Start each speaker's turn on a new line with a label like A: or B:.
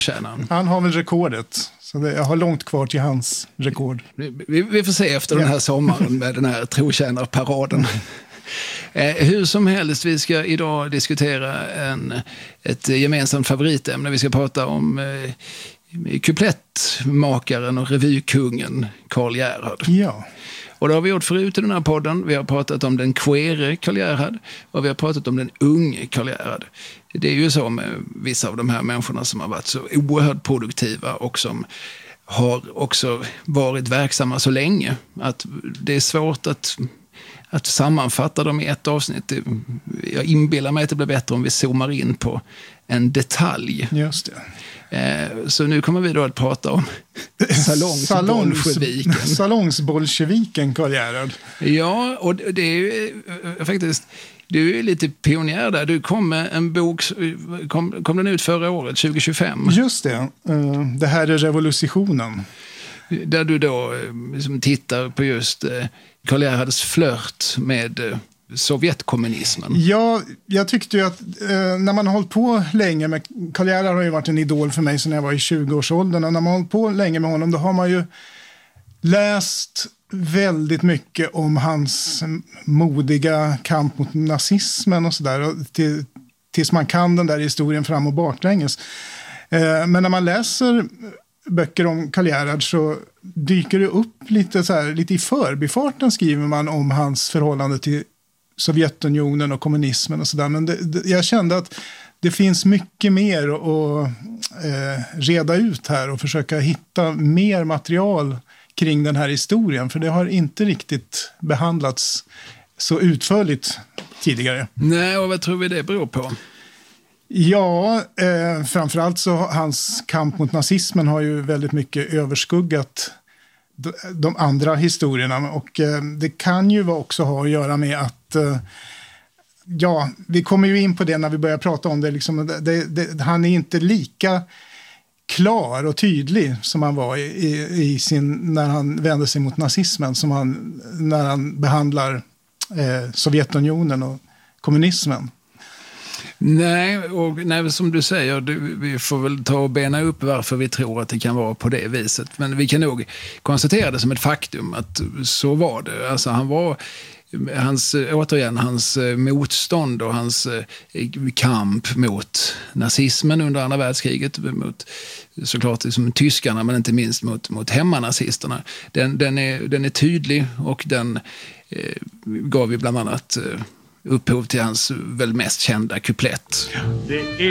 A: trotjänaren.
B: Han har väl rekordet. Så jag har långt kvar till hans rekord.
A: Vi får se efter den här sommaren med den här trotjänarparaden. Hur som helst, vi ska idag diskutera ett gemensamt favoritämne. Vi ska prata om kuplettmakaren och revykungen Karl Gerhard.
B: Ja.
A: Och det har vi gjort förut i den här podden. Vi har pratat om den queere Karl Gerhard och vi har pratat om den unge Karl Gerhard. Det är ju så med vissa av de här människorna som har varit så oerhört produktiva och som har också varit verksamma så länge att det är svårt att sammanfatta dem i ett avsnitt. Jag inbillar mig att det blir bättre om vi zoomar in på en detalj.
B: Just det.
A: Så nu kommer vi då att prata om salongsbolsjeviken.
B: Salongsbolsjeviken Karl Gerhard.
A: Ja, och det är ju faktiskt... Du är lite pionjär där. Du kom med en bok, kom den ut förra året, 2025?
B: Just det. Det här är revolutionen.
A: Där du då liksom tittar på just Karl Gerhards flört med Sovjetkommunismen.
B: Ja, jag tyckte ju att när man har hållit på länge med... Karl Gerhard har ju varit en idol för mig sedan jag var i 20-årsåldern. Och när man har hållit på länge med honom, då har man ju läst väldigt mycket om hans modiga kamp mot nazismen och sådär. Tills man kan den där historien fram och baklänges. Men när man läser böcker om Karl Gerhard så dyker det upp lite i förbifarten skriver man om hans förhållande till Sovjetunionen och kommunismen och sådär. Men jag kände att det finns mycket mer att reda ut här och försöka hitta mer material kring den här historien. För det har inte riktigt behandlats så utförligt tidigare.
A: Nej, och vad tror vi det beror på?
B: Ja, framförallt så hans kamp mot nazismen har ju väldigt mycket överskuggat de andra historierna. Och det kan ju också ha att göra med att... Ja, vi kommer ju in på det när vi börjar prata om det. Liksom, han är inte lika klar och tydlig som han var när han vände sig mot nazismen, som när han behandlar Sovjetunionen och kommunismen.
A: Nej, som du säger, vi får väl ta och bena upp varför vi tror att det kan vara på det viset. Men vi kan nog konstatera det som ett faktum att så var det. Alltså hans motstånd och hans kamp mot nazismen under andra världskriget, mot såklart liksom tyskarna men inte minst mot hemmanazisterna. Den är tydlig och den gav ju bland annat upphov till hans väl mest kända kuplett.
C: Det